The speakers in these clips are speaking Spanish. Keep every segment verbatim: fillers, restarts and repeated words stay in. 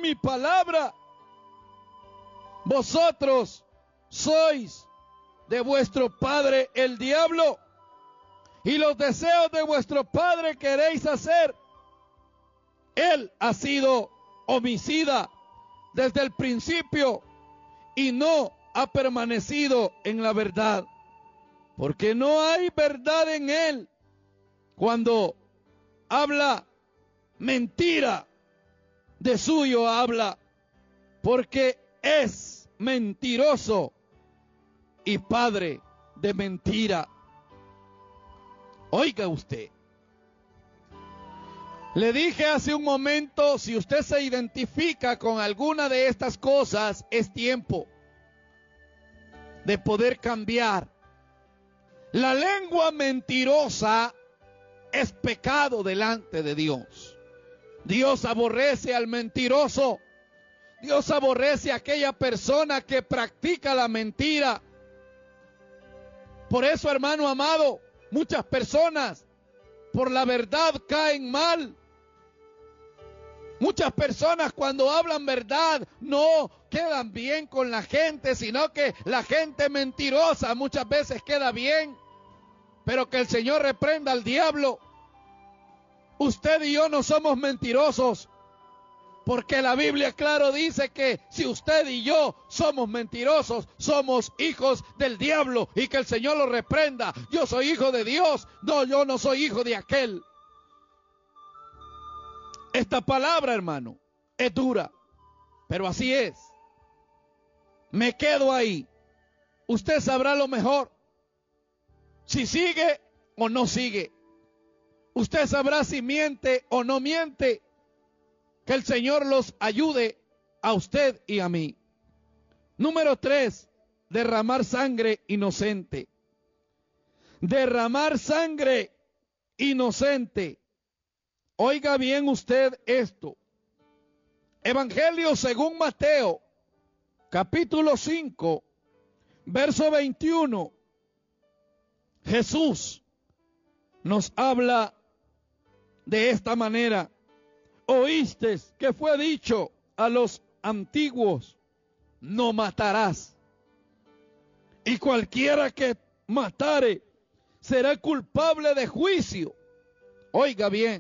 mi palabra. Vosotros sois de vuestro padre el diablo, y los deseos de vuestro padre queréis hacer. Él ha sido homicida desde el principio y no ha permanecido en la verdad, porque no hay verdad en él. Cuando habla mentira, de suyo habla, porque es mentiroso y padre de mentira. Oiga usted, le dije hace un momento, si usted se identifica con alguna de estas cosas, es tiempo de poder cambiar. La lengua mentirosa es pecado delante de Dios. Dios aborrece al mentiroso. Dios aborrece a aquella persona que practica la mentira. Por eso, hermano amado, muchas personas por la verdad caen mal. Muchas personas cuando hablan verdad no quedan bien con la gente, sino que la gente mentirosa muchas veces queda bien. Pero que el Señor reprenda al diablo. Usted y yo no somos mentirosos, porque la Biblia claro dice que si usted y yo somos mentirosos, somos hijos del diablo, y que el Señor lo reprenda. Yo soy hijo de Dios, no, yo no soy hijo de aquel. Esta palabra, hermano, es dura, pero así es. Me quedo ahí. Usted sabrá lo mejor, si sigue o no sigue. Usted sabrá si miente o no miente. Que el Señor los ayude a usted y a mí. Número tres, derramar sangre inocente. Derramar sangre inocente. Oiga bien usted esto. Evangelio según Mateo, capítulo cinco, verso veintiuno. Jesús nos habla de esta manera. Oíste que fue dicho a los antiguos, no matarás. Y cualquiera que matare será culpable de juicio. Oiga bien.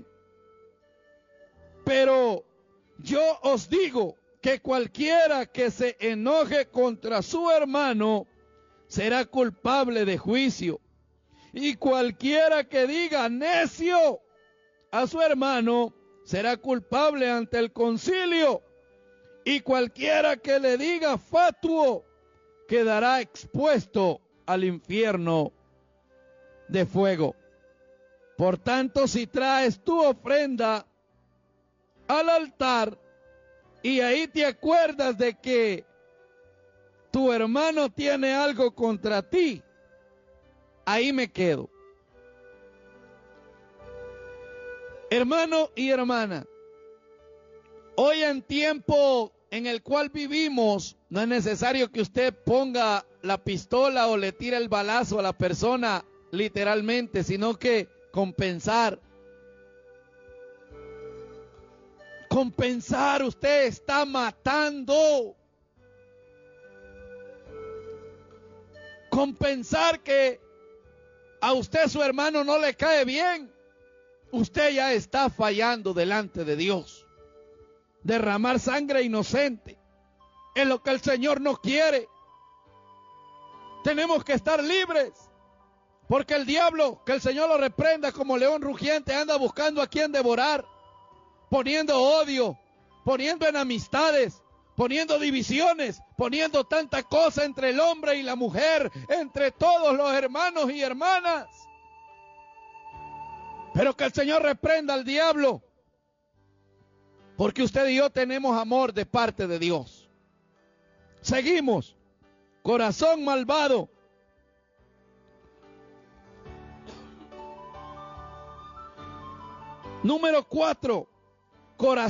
Pero yo os digo que cualquiera que se enoje contra su hermano será culpable de juicio. Y cualquiera que diga necio a su hermano será culpable ante el concilio. Y cualquiera que le diga fatuo quedará expuesto al infierno de fuego. Por tanto, si traes tu ofrenda al altar y ahí te acuerdas de que tu hermano tiene algo contra ti, ahí me quedo. Hermano y hermana, hoy en tiempo en el cual vivimos, no es necesario que usted ponga la pistola o le tire el balazo a la persona literalmente, sino que compensar. Compensar, usted está matando. Compensar que a usted su hermano no le cae bien. Usted ya está fallando delante de Dios. Derramar sangre inocente es lo que el Señor no quiere. Tenemos que estar libres, porque el diablo, que el Señor lo reprenda como león rugiente, anda buscando a quien devorar, poniendo odio, poniendo enemistades, poniendo divisiones, poniendo tanta cosa entre el hombre y la mujer, entre todos los hermanos y hermanas. Pero que el Señor reprenda al diablo, porque usted y yo tenemos amor de parte de Dios. Seguimos. Corazón malvado. Número cuatro. Corazón